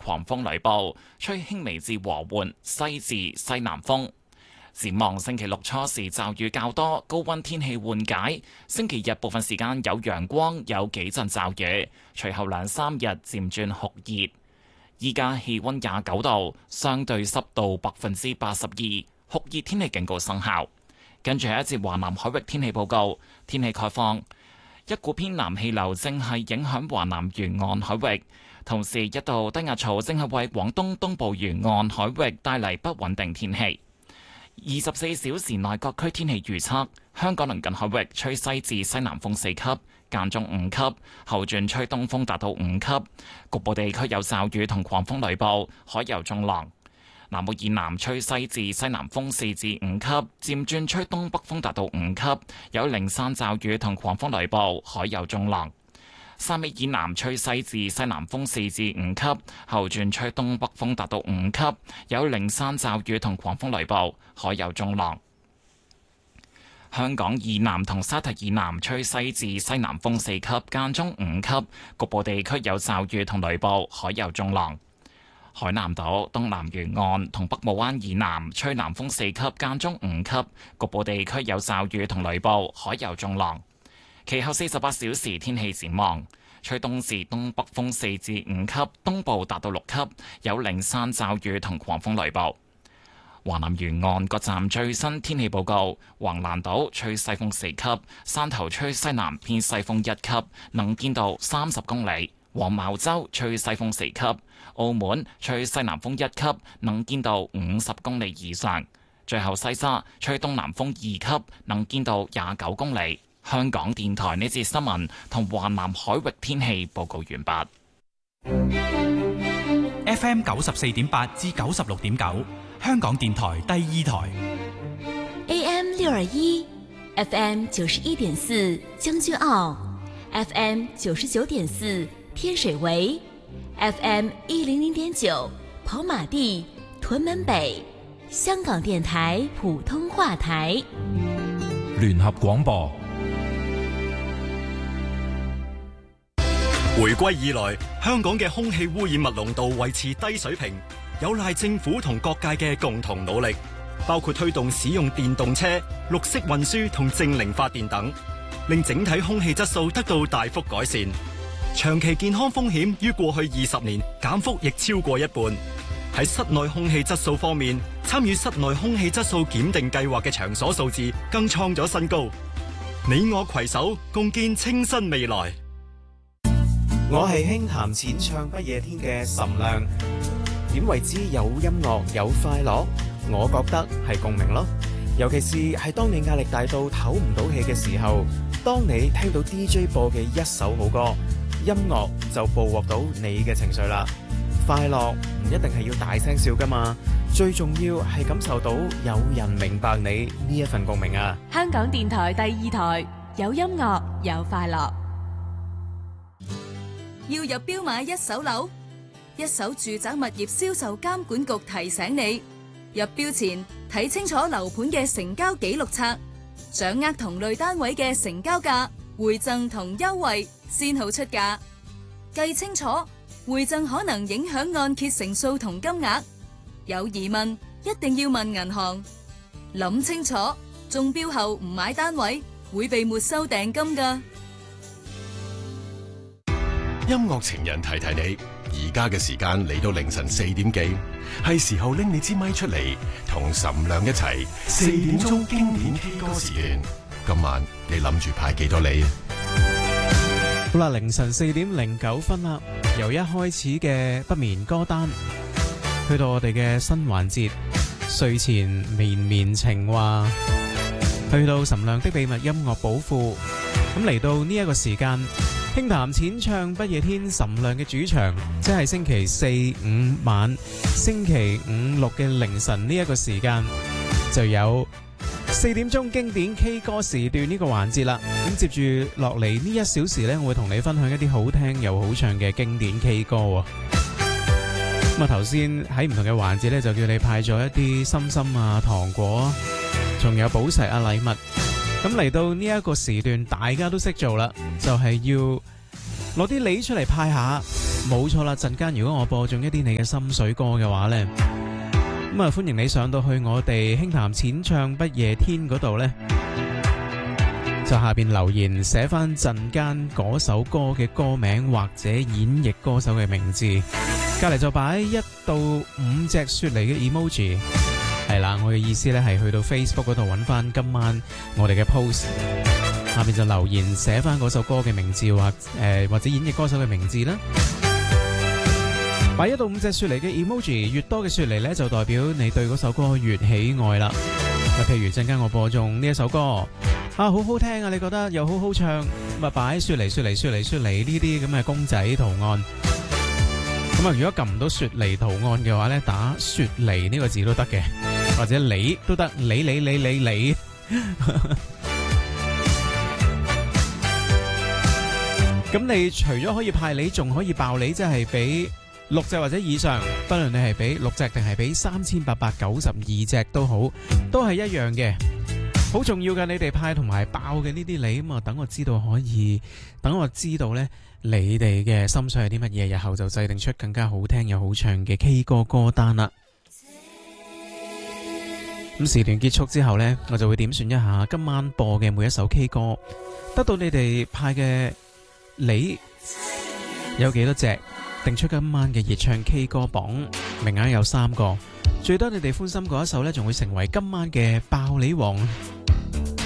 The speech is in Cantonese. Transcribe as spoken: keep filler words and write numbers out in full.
狂風雷暴，吹輕微至和緩西至西南風。展望星期六初時驟雨較多，高溫天氣緩解。星期日部分時間有陽光，有幾陣驟雨。隨後兩三日漸轉酷熱。依家氣溫廿九度，相對濕度百分之八十二，酷熱天氣警告生效。跟住係一節華南海域天氣報告，天氣概況。一股偏南氣流正係影響華南沿岸海域，同時一道低壓槽正係為廣東東部沿岸海域帶嚟不穩定天氣。二十四小時內各區天氣預測：香港鄰近海域吹西至西南風四級，間中五級，後轉吹東風達到五級，局部地區有驟雨同狂風雷暴，海有中浪。南澳以南吹西至西南風四至五級，漸轉吹東北風達到五級，有零散驟雨同狂風雷暴，海有中浪。汕尾以南吹西至西南風四至五級，後轉吹東北風達到五級，有零散驟雨同狂風雷暴，海有中浪。香港以南同沙堤以南吹西至西南風四級，間中五級，局部地區有驟雨同雷暴，海有中浪。海南島東南沿岸同北澳灣以南吹南風四級，間中五級，局部地區有驟雨同雷暴，海有中浪。其後四十八小時天氣展望，吹東至東北風四至五級，東部達到六級，有零散驟雨同狂風雷暴。華南沿岸各站最新天氣報告：橫瀾島吹西風四級，汕頭吹西南偏西風一級，能見度三十公里；黃茅洲吹西風四級，澳門吹西南風一級，能見度五十公里以上。最後西沙吹東南風二級，能見度廿九公里。香港電台呢節新聞同華南海域天氣報告完畢。 F M 九十四點八至九十六點九，香港電台第二台。 A M 六二一 ，F M 九十一點四將軍澳 ，F M 九十九點四天水圍 ，F M 一零零點九跑馬地屯門北，香港電台普通話台。 聯合廣播。 回歸以來，香港嘅空氣污染物濃度維持低水平，有賴政府同各界嘅共同努力，包括推動使用電動車、綠色運輸同淨零發電等，令整體空氣質素得到大幅改善。長期健康風險於過去二十年減幅亦超過一半。喺室內空氣質素方面，參與室內空氣質素檢定計劃嘅場所數字更創咗新高。你我攜手共建清新未來。 我係輕談淺唱不夜天嘅岑亮。點為之有音樂有快樂？我覺得係共鳴咯。尤其是係當你壓力大到唞唔到氣嘅時候，當你聽到 D J 播嘅一首好歌，音樂就捕獲到你嘅情緒啦。快樂唔一定係要大聲笑噶嘛，最重要係感受到有人明白你呢一份共鳴啊！ 香港電台第二台，有音樂有快樂。 要入標買一手樓，一手住宅物業銷售監管局提醒你，入標前睇清楚樓盤嘅成交記錄冊，掌握同類單位嘅成交價、回贈同優惠，先好出價。計清楚，回贈可能影響按揭成數同金額，有疑問一定要問銀行。諗清楚，中標後唔買單位會被沒收訂金㗎。 音樂情人提提你，而家嘅時間嚟到凌晨四點幾，係時候拎你支咪出嚟，同岑亮一齊四點鐘經典 K 歌時段。今晚你諗住派幾多你？ 好啦，凌晨四點零九分啦，由一開始嘅不眠歌單，去到我哋嘅新環節睡前綿綿情話，去到岑亮的秘密音樂寶庫。咁嚟到呢一個時間，輕談淺唱不夜天岑亮嘅主場，即係星期四五晚、星期五六嘅凌晨呢一個時間，就有四點鐘經典 K 歌時段呢個環節啦。咁接住落嚟呢一小時呢，我會同你分享一啲好聽又好唱嘅經典 K 歌。咁啊，頭先喺唔同嘅環節呢，就叫你派咗一啲心心啊、糖果，仲有寶石啊禮物。咁嚟到呢一個時段，大家都識做啦，就係要攞啲梨出嚟派下， 冇錯啦，陣間如果我播中一啲你嘅心水歌嘅話呢，咁啊歡迎你上到去我哋輕談淺唱不夜天嗰度呢，就下邊留言寫翻陣間嗰首歌嘅歌名或者演繹歌手嘅名字，隔籬就擺一到五隻雪梨嘅 emoji。係啦，我嘅意思呢係去到 Facebook 嗰度揾翻今晚我哋嘅 post， 下面就留言寫翻嗰首歌嘅名字或誒、呃、或者演繹歌手嘅名字啦。擺一到五隻雪梨嘅 emoji， 越多嘅雪梨呢，就代表你對嗰首歌越喜愛啦。譬如陣間我播中呢一首歌啊，好好聽啊，你覺得又好好唱，咁啊擺雪梨雪梨雪梨雪梨呢啲咁嘅公仔圖案。咁啊，如果撳唔到雪梨圖案嘅話呢，打雪梨呢個字都得嘅，或者你都得，你你你你你。咁你除咗可以派你，仲可以爆你，即係俾六隻或者以上，不論你係俾六隻定係俾三千八百九十二隻都好，都係一樣嘅。好重要嘅，你哋派同埋爆嘅呢啲你，咁啊等我知道可以，等我知道呢。你哋嘅心水係啲乜嘢？日後就制定出更加好聽又好唱嘅 K 歌歌單啦。咁時段結束之後呢，我就會點算一下今晚播嘅每一首 K 歌，得到你哋派嘅你有幾多隻，定出今晚嘅熱唱 K 歌榜，名額有三個，最多你哋歡心嗰一首呢，仲會成為今晚嘅爆你王。